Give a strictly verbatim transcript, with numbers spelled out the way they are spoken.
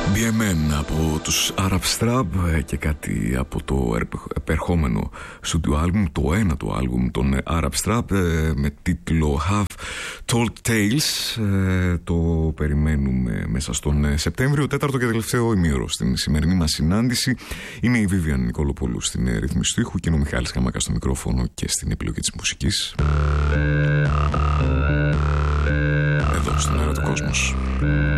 μπι εμ εν από τους Arab Strap και κάτι από το επερχόμενο studio album, το ένα του album των Arab Strap με τίτλο Have Told Tales. Το περιμένουμε μέσα στον Σεπτέμβριο, τέταρτο και τελευταίο ημίωρο στην σημερινή μας συνάντηση. Είναι η Βίβιαν Νικολοπούλου στην ρύθμιση του ήχου και είναι ο Μιχάλης Καμάκας στο μικρόφωνο και στην επιλογή της μουσικής. Εδώ στον Αέρα του Κόσμος.